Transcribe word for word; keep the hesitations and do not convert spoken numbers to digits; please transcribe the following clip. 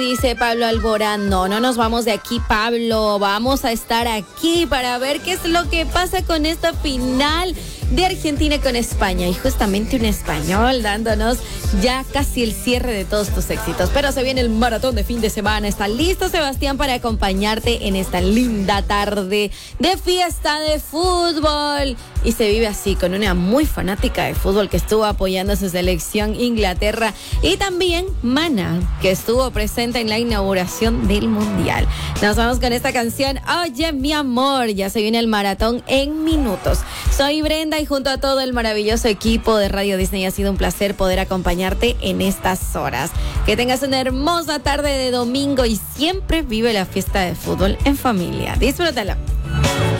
Dice Pablo Alborán, no, no nos vamos de aquí, Pablo, vamos a estar aquí para ver qué es lo que pasa con esta final de Argentina con España, y justamente un español dándonos ya casi el cierre de todos tus éxitos. Pero se viene el maratón de fin de semana. ¿Está listo, Sebastián, para acompañarte en esta linda tarde de fiesta de fútbol? Y se vive así, con una muy fanática de fútbol que estuvo apoyando a su selección Inglaterra, y también Mana, que estuvo presente en la inauguración del Mundial. Nos vamos con esta canción, Oye mi amor. Ya se viene el maratón en minutos. Soy Brenda y junto a todo el maravilloso equipo de Radio Disney ha sido un placer poder acompañarte en estas horas. Que tengas una hermosa tarde de domingo y siempre vive la fiesta de fútbol en familia. Disfrútalo.